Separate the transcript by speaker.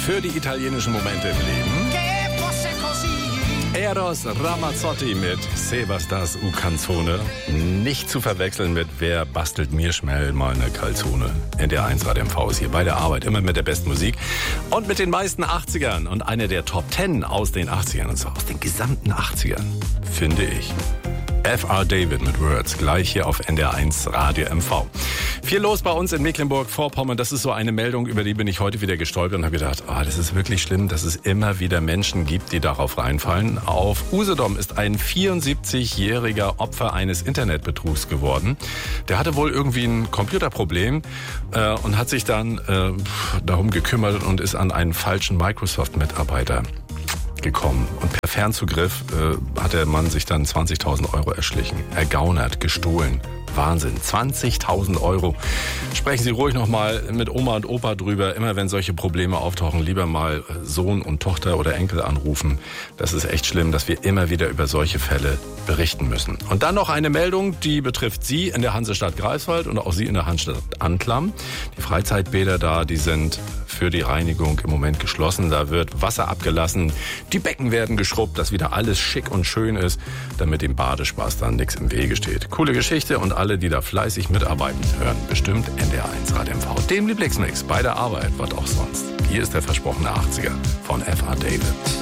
Speaker 1: für die italienischen Momente im Leben. Eros Ramazzotti mit Se bastas u Canzone. Nicht zu verwechseln mit Wer bastelt mir schnell mal eine Calzone. NDR 1 Radio MV ist hier bei der Arbeit, immer mit der besten Musik und mit den meisten 80ern. Und eine der Top 10 aus den 80ern, und zwar aus den gesamten 80ern, finde ich. F.R. David mit Words, gleich hier auf NDR 1 Radio MV. Viel los bei uns in Mecklenburg-Vorpommern. Das ist so eine Meldung, über die bin ich heute wieder gestolpert und habe gedacht, das ist wirklich schlimm, dass es immer wieder Menschen gibt, die darauf reinfallen. Auf Usedom ist ein 74-jähriger Opfer eines Internetbetrugs geworden. Der hatte wohl irgendwie ein Computerproblem und hat sich dann darum gekümmert und ist an einen falschen Microsoft-Mitarbeiter gekommen. Und per Fernzugriff hat der Mann sich dann 20.000 Euro erschlichen. Ergaunert, gestohlen. Wahnsinn. 20.000 Euro. Sprechen Sie ruhig noch mal mit Oma und Opa drüber. Immer wenn solche Probleme auftauchen, lieber mal Sohn und Tochter oder Enkel anrufen. Das ist echt schlimm, dass wir immer wieder über solche Fälle berichten müssen. Und dann noch eine Meldung, die betrifft Sie in der Hansestadt Greifswald und auch Sie in der Hansestadt Anklam. Die Freizeitbäder da, die sind für die Reinigung im Moment geschlossen. Da wird Wasser abgelassen, die Becken werden geschrubbt, dass wieder alles schick und schön ist, damit dem Badespaß dann nichts im Wege steht. Coole Geschichte und alle, die da fleißig mitarbeiten, hören bestimmt NDR 1 Radio MV. Dem Lieblingsmix bei der Arbeit, was auch sonst. Hier ist der versprochene 80er von F.R. David.